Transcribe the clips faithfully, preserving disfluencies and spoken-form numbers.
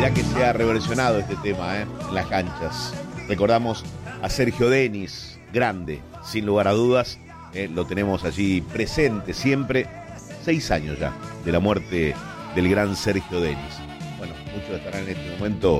Mirá que se ha reversionado este tema, ¿eh? En las canchas. Recordamos a Sergio Denis, grande, sin lugar a dudas. Eh, lo tenemos allí presente siempre. Seis años ya de la muerte del gran Sergio Denis. Bueno, muchos estarán en este momento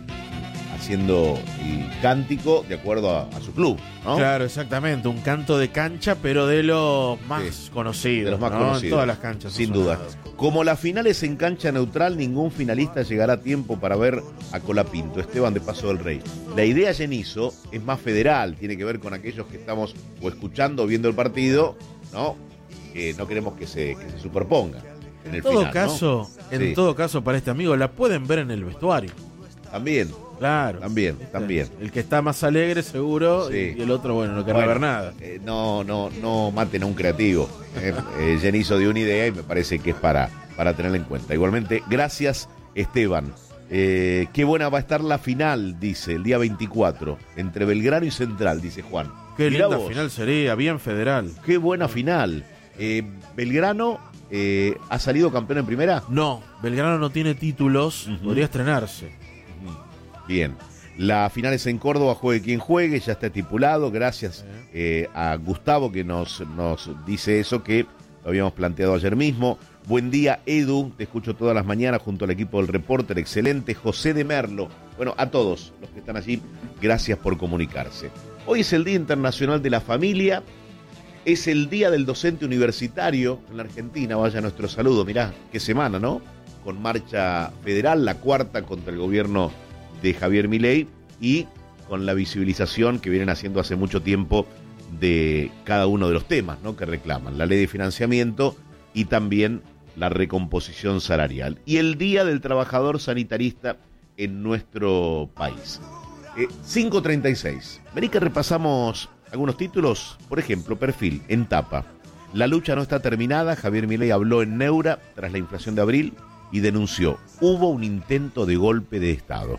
haciendo el cántico de acuerdo a, a su club, ¿no? Claro, exactamente, un canto de cancha, pero de los más Sí, conocidos, de los más ¿no? conocidos. En todas las canchas. Sin duda. Como la final es en cancha neutral, ningún finalista llegará a tiempo para ver a Colapinto, Esteban de Paso del Rey. La idea, Genizo, es más federal, tiene que ver con aquellos que estamos o escuchando o viendo el partido, ¿no? Que no queremos que se, que se superponga en el En todo final, caso, ¿no? en Sí. todo caso, para este amigo, la pueden ver en el vestuario. También. Claro. También, ¿Viste? también. El que está más alegre, seguro, Sí. y el otro, bueno, no querrá Bueno, ver nada. eh, no, no, no maten a un creativo. Eh, eh, Genizo dio una idea y me parece que es para, para tenerla en cuenta. Igualmente, gracias, Esteban. Eh, qué buena va a estar la final, dice, el día veinticuatro, entre Belgrano y Central, dice Juan. Qué Mirá linda vos, final sería, bien federal. qué buena final. Eh, Belgrano eh, ha salido campeón en primera. No, Belgrano no tiene títulos, Ujú. podría estrenarse. Bien. La final es en Córdoba, juegue quien juegue, ya está estipulado. Gracias eh, a Gustavo que nos, nos dice eso, que lo habíamos planteado ayer mismo. Buen día, Edu, te escucho todas las mañanas junto al equipo del Reporter, excelente. José de Merlo, bueno, a todos los que están allí, gracias por comunicarse. Hoy es el Día Internacional de la Familia, es el Día del Docente Universitario en la Argentina, vaya nuestro saludo, mirá, qué semana, ¿no? Con marcha federal, la cuarta contra el gobierno de Javier Milei y con la visibilización que vienen haciendo hace mucho tiempo de cada uno de los temas, ¿no?, que reclaman, la ley de financiamiento y también la recomposición salarial. Y el Día del Trabajador Sanitarista en nuestro país. Eh, cinco treinta y seis. Vení que repasamos algunos títulos. Por ejemplo, Perfil, en tapa. La lucha no está terminada. Javier Milei habló en Neura tras la inflación de abril y denunció: hubo un intento de golpe de Estado.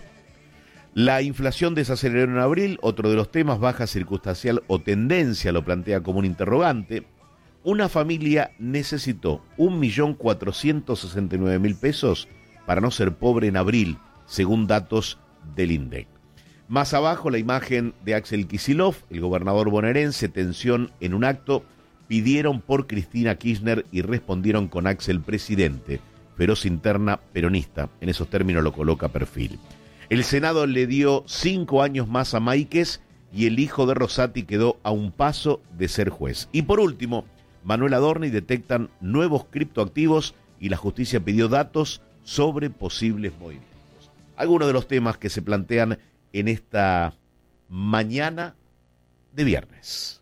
La inflación desaceleró en abril, otro de los temas, baja circunstancial o tendencia, lo plantea como un interrogante. Una familia necesitó un millón cuatrocientos sesenta y nueve mil pesos para no ser pobre en abril, según datos del INDEC. Más abajo, la imagen de Axel Kicillof, el gobernador bonaerense, tensión en un acto, pidieron por Cristina Kirchner y respondieron con Axel presidente, feroz interna peronista, en esos términos lo coloca Perfil. El Senado le dio cinco años más a Máiquez y el hijo de Rosati quedó a un paso de ser juez. Y por último, Manuel Adorni detectan nuevos criptoactivos y la justicia pidió datos sobre posibles movimientos. Algunos de los temas que se plantean en esta mañana de viernes.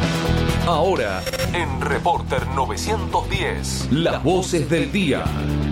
Ahora, en Reporter novecientos diez, las voces del día.